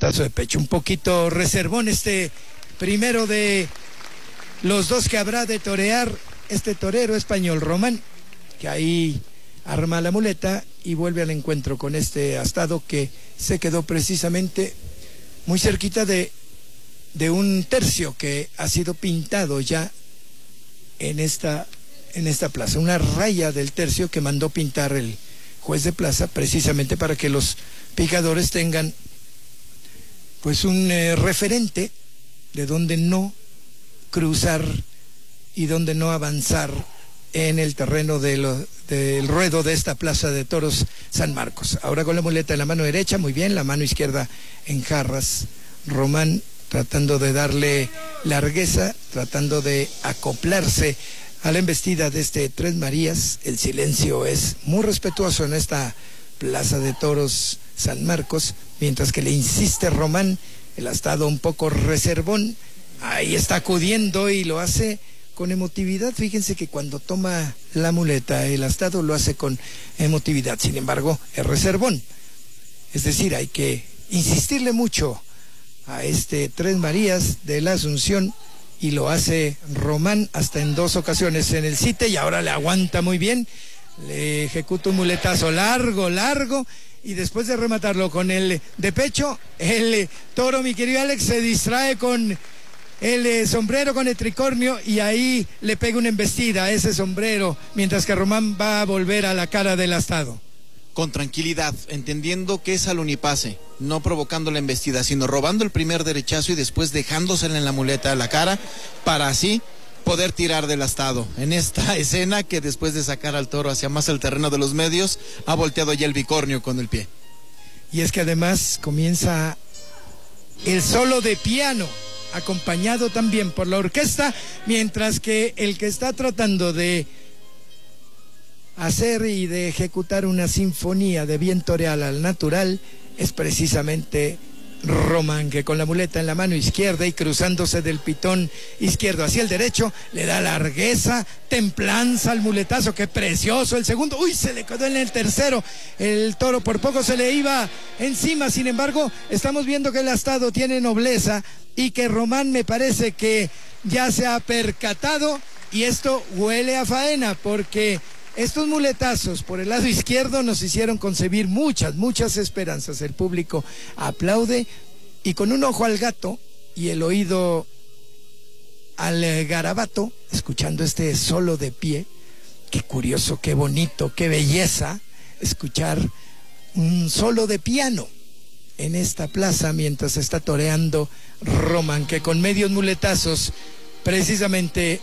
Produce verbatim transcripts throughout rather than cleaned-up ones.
muletazo de pecho. Un poquito reservón este primero de los dos que habrá de torear este torero español, Román, que ahí arma la muleta y vuelve al encuentro con este astado que se quedó precisamente muy cerquita de, de un tercio que ha sido pintado ya en esta, en esta plaza, una raya del tercio que mandó pintar el juez de plaza precisamente para que los picadores tengan pues un eh, referente de donde no cruzar y donde no avanzar en el terreno de lo, del ruedo de esta plaza de toros San Marcos. Ahora con la muleta en la mano derecha, muy bien, la mano izquierda en jarras. Román tratando de darle largueza, tratando de acoplarse a la embestida de este Tres Marías. El silencio es muy respetuoso en esta plaza de toros San Marcos, mientras que le insiste Román, el astado un poco reservón, ahí está acudiendo y lo hace con emotividad. Fíjense que cuando toma la muleta el astado lo hace con emotividad, sin embargo es reservón, es decir, hay que insistirle mucho a este Tres Marías de la Asunción, y lo hace Román hasta en dos ocasiones en el site, y ahora le aguanta muy bien, le ejecuta un muletazo largo, largo, y después de rematarlo con el de pecho, el toro, mi querido Alex, se distrae con el eh, sombrero, con el tricornio, y ahí le pega una embestida a ese sombrero, mientras que Román va a volver a la cara del astado. Con tranquilidad, entendiendo que es al unipase, no provocando la embestida, sino robando el primer derechazo y después dejándosela en la muleta a la cara, para así poder tirar del astado. En esta escena que después de sacar al toro hacia más el terreno de los medios, ha volteado ya el bicornio con el pie. Y es que además comienza el solo de piano, acompañado también por la orquesta, mientras que el que está tratando de hacer y de ejecutar una sinfonía de viento real al natural es precisamente Román, que con la muleta en la mano izquierda y cruzándose del pitón izquierdo hacia el derecho, le da largueza, templanza al muletazo. ¡Qué precioso! El segundo, uy, se le quedó en el tercero, el toro por poco se le iba encima. Sin embargo, estamos viendo que el astado tiene nobleza y que Román me parece que ya se ha percatado, y esto huele a faena, porque estos muletazos por el lado izquierdo nos hicieron concebir muchas, muchas esperanzas. El público aplaude, y con un ojo al gato y el oído al garabato, escuchando este solo de pie. Qué curioso, qué bonito, qué belleza escuchar un solo de piano en esta plaza mientras está toreando Román, que con medios muletazos precisamente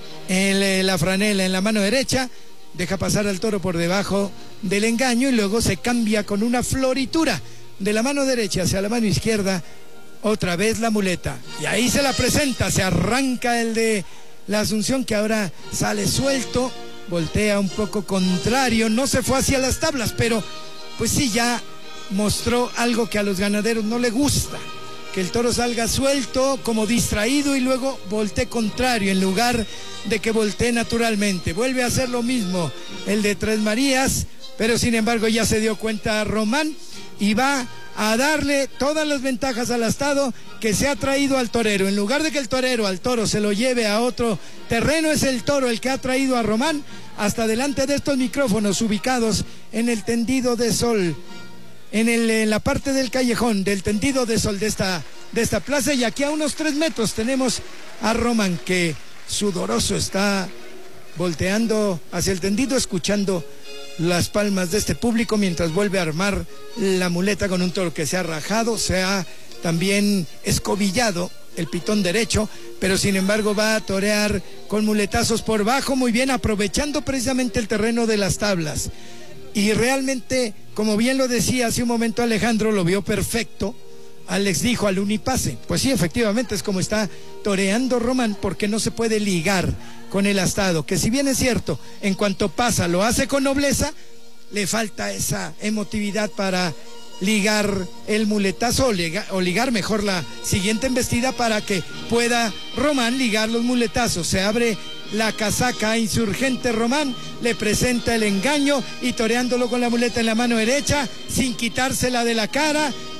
en la franela en la mano derecha deja pasar al toro por debajo del engaño, y luego se cambia con una floritura de la mano derecha hacia la mano izquierda, otra vez la muleta, y ahí se la presenta, se arranca el de la Asunción, que ahora sale suelto, voltea un poco contrario, no se fue hacia las tablas, pero pues sí, ya mostró algo que a los ganaderos no le gusta, que el toro salga suelto, como distraído, y luego voltee contrario, en lugar de que voltee naturalmente. Vuelve a hacer lo mismo el de Tres Marías, pero sin embargo ya se dio cuenta Román, y va a darle todas las ventajas al astado que se ha traído al torero. En lugar de que el torero al toro se lo lleve a otro terreno, es el toro el que ha traído a Román hasta delante de estos micrófonos ubicados en el tendido de sol, en, el, en la parte del callejón del tendido de sol de esta, de esta plaza, y aquí a unos tres metros tenemos a Román, que sudoroso está volteando hacia el tendido, escuchando las palmas de este público, mientras vuelve a armar la muleta con un toro que se ha rajado, se ha también escobillado el pitón derecho, pero sin embargo va a torear con muletazos por bajo, muy bien, aprovechando precisamente el terreno de las tablas. Y realmente, como bien lo decía hace un momento Alejandro, lo vio perfecto. Alex dijo al unipase, pues sí, efectivamente es como está toreando Román, porque no se puede ligar con el astado, que si bien es cierto, en cuanto pasa lo hace con nobleza, le falta esa emotividad para ligar el muletazo, o, liga, o ligar mejor la siguiente embestida, para que pueda Román ligar los muletazos. Se abre la casaca insurgente Román, le presenta el engaño, y toreándolo con la muleta en la mano derecha, sin quitársela de la cara,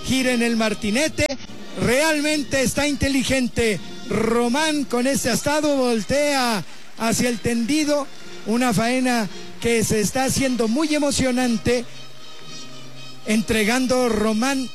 gira en el martinete. Realmente está inteligente Román con ese astado, voltea hacia el tendido, una faena que se está haciendo muy emocionante, entregando Román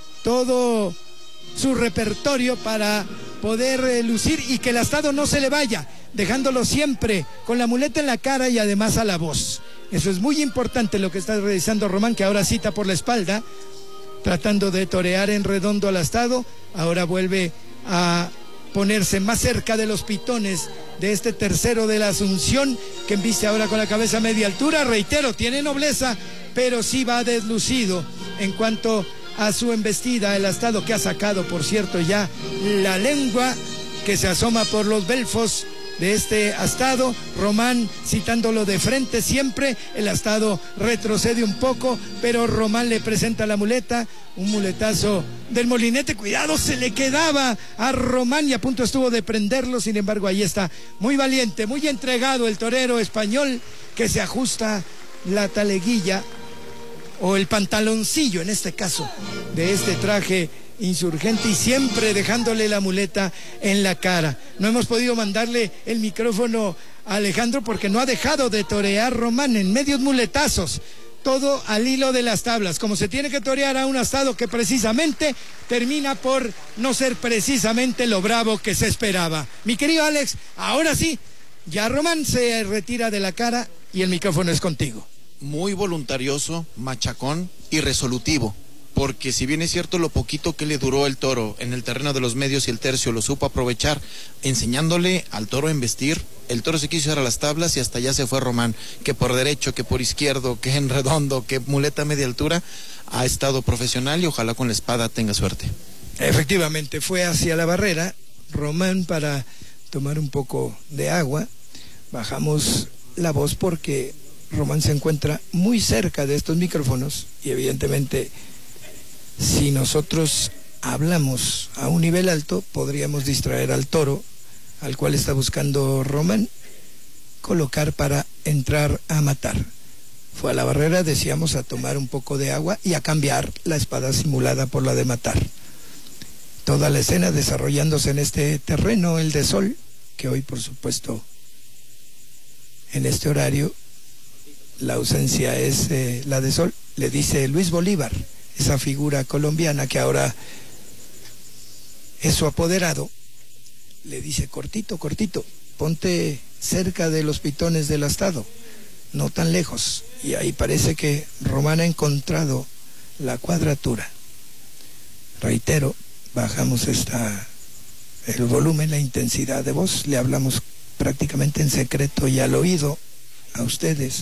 todo su repertorio para poder eh, lucir y que el astado no se le vaya, dejándolo siempre con la muleta en la cara y además a la voz. Eso es muy importante lo que está realizando Román, que ahora cita por la espalda, tratando de torear en redondo al astado. Ahora vuelve a ponerse más cerca de los pitones de este tercero de la Asunción, que embiste ahora con la cabeza a media altura. Reitero, tiene nobleza, pero sí va deslucido en cuanto a su embestida. El astado que ha sacado, por cierto, ya la lengua que se asoma por los belfos de este astado. Román citándolo de frente siempre, el astado retrocede un poco, pero Román le presenta la muleta, un muletazo del molinete, cuidado, se le quedaba a Román y a punto estuvo de prenderlo. Sin embargo, ahí está, muy valiente, muy entregado el torero español, que se ajusta la taleguilla o el pantaloncillo en este caso de este traje insurgente y siempre dejándole la muleta en la cara. No hemos podido mandarle el micrófono a Alejandro porque no ha dejado de torear Román en medios muletazos, todo al hilo de las tablas, como se tiene que torear a un astado que precisamente termina por no ser precisamente lo bravo que se esperaba. Mi querido Alex, ahora sí, ya Román se retira de la cara y el micrófono es contigo. Muy voluntarioso, machacón y resolutivo, porque si bien es cierto lo poquito que le duró el toro en el terreno de los medios y el tercio lo supo aprovechar, enseñándole al toro a embestir. El toro se quiso ir a las tablas y hasta allá se fue Román, que por derecho, que por izquierdo, que en redondo, que muleta a media altura, ha estado profesional y ojalá con la espada tenga suerte. Efectivamente, fue hacia la barrera Román para tomar un poco de agua. Bajamos la voz porque Román se encuentra muy cerca de estos micrófonos y evidentemente si nosotros hablamos a un nivel alto podríamos distraer al toro, al cual está buscando Román colocar para entrar a matar. Fue a la barrera, decíamos, a tomar un poco de agua y a cambiar la espada simulada por la de matar. Toda la escena desarrollándose en este terreno, el de sol, que hoy por supuesto en este horario la ausencia es eh, la de sol, le dice Luis Bolívar, esa figura colombiana que ahora es su apoderado, le dice cortito, cortito, ponte cerca de los pitones del astado, no tan lejos. Y ahí parece que Román ha encontrado la cuadratura. Reitero, bajamos esta, el volumen, la intensidad de voz, le hablamos prácticamente en secreto y al oído a ustedes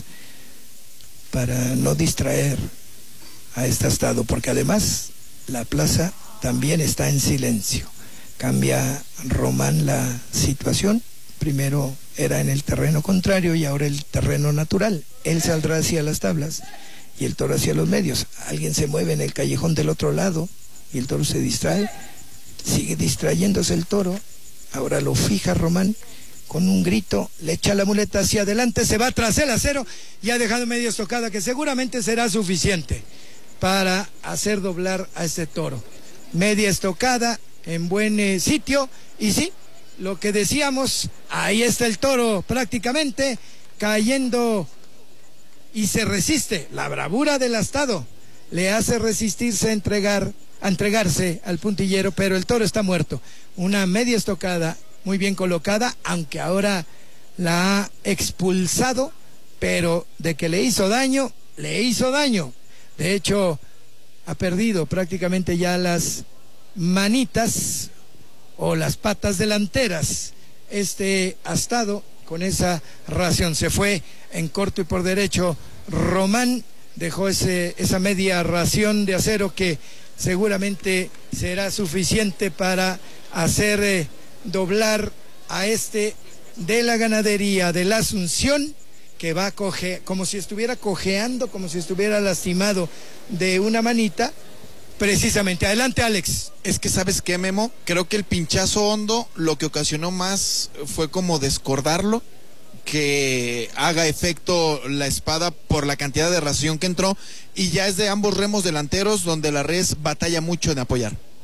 para no distraer a este astado, porque además la plaza también está en silencio. Cambia Román la situación, primero era en el terreno contrario y ahora el terreno natural. Él saldrá hacia las tablas y el toro hacia los medios. Alguien se mueve en el callejón del otro lado y el toro se distrae, sigue distrayéndose el toro, ahora lo fija Román. Con un grito, le echa la muleta hacia adelante, se va tras el acero y ha dejado media estocada que seguramente será suficiente para hacer doblar a este toro. Media estocada en buen eh, sitio y sí, lo que decíamos, ahí está el toro prácticamente cayendo y se resiste. La bravura del astado le hace resistirse a entregar, a entregarse al puntillero, pero el toro está muerto. Una media estocada muy bien colocada, aunque ahora la ha expulsado, pero de que le hizo daño, le hizo daño. De hecho, ha perdido prácticamente ya las manitas o las patas delanteras. Este astado con esa ración se fue en corto y por derecho. Román dejó ese, esa media ración de acero que seguramente será suficiente para hacer eh, doblar a este de la ganadería de la Asunción, que va a coge, como si estuviera cojeando, como si estuviera lastimado de una manita, precisamente. Adelante, Alex. Es que, ¿sabes qué, Memo? Creo que el pinchazo hondo lo que ocasionó más fue como descordarlo, que haga efecto la espada por la cantidad de ración que entró, y ya es de ambos remos delanteros donde la res batalla mucho en apoyar.